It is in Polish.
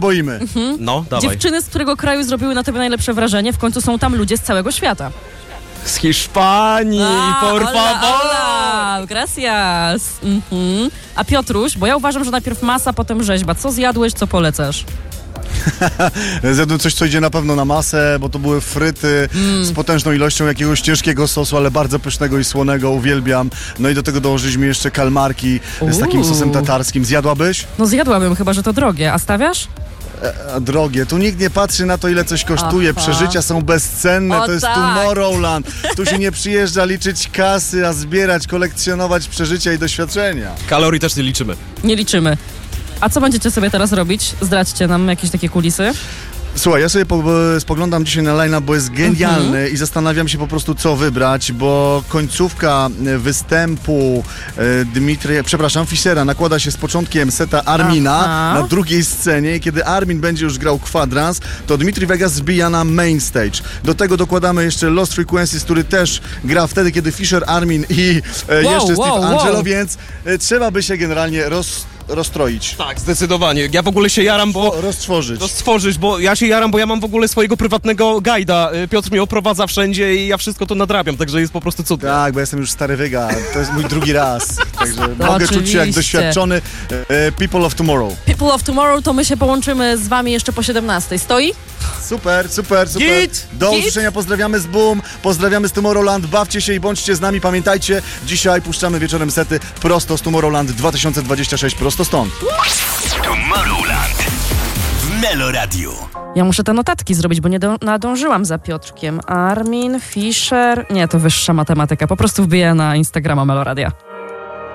boimy. No, dawaj. Dziewczyny z którego kraju zrobiły na tobie najlepsze wrażenie? W końcu są tam ludzie z całego świata. Z Hiszpanii, por favor! Hola, gracias. A Piotruś, bo ja uważam, że najpierw masa, potem rzeźba. Co zjadłeś, co polecasz? Zjadłem coś, co idzie na pewno na masę, bo to były fryty z potężną ilością jakiegoś ciężkiego sosu, ale bardzo pysznego i słonego, uwielbiam. No i do tego dołożyliśmy jeszcze kalmarki z takim sosem tatarskim. Zjadłabyś? No zjadłabym, chyba że to drogie. A stawiasz? Drogie. Tu nikt nie patrzy na to, ile coś kosztuje. Przeżycia są bezcenne. To jest Tomorrowland. Tu się nie przyjeżdża liczyć kasy, a zbierać, kolekcjonować przeżycia i doświadczenia. Kalorii też nie liczymy. Nie liczymy. A co będziecie sobie teraz robić? Zdradźcie nam jakieś takie kulisy. Słuchaj, ja sobie spoglądam dzisiaj na line-up, bo jest genialny i zastanawiam się po prostu, co wybrać, bo końcówka występu Fischera nakłada się z początkiem seta Armina na drugiej scenie i kiedy Armin będzie już grał kwadrans, to Dimitri Vegas zbija na main stage. Do tego dokładamy jeszcze Lost Frequencies, który też gra wtedy, kiedy Fischer, Armin i jeszcze Steve Angelo, więc trzeba by się generalnie rozstroić. Tak, zdecydowanie. Ja w ogóle się jaram, bo... Roztworzyć, bo ja się jaram, bo ja mam w ogóle swojego prywatnego guida. Piotr mnie oprowadza wszędzie i ja wszystko to nadrabiam, także jest po prostu cudnie. Tak, bo jestem już stary wyga. To jest mój drugi raz. Także mogę oczywiście czuć się jak doświadczony People of Tomorrow. People of Tomorrow, to my się połączymy z wami jeszcze po 17. Stoi? Super. Git! Do usłyszenia, pozdrawiamy z Boom, pozdrawiamy z Tomorrowland, bawcie się i bądźcie z nami. Pamiętajcie, dzisiaj puszczamy wieczorem sety prosto z Tomorrowland 2026, prosto stąd. Tomorrowland w Melo Radio. Ja muszę te notatki zrobić, bo nie nadążyłam za Piotrkiem. Armin, Fischer... Nie, to wyższa matematyka. Po prostu wbiję na Instagrama Melo Radia.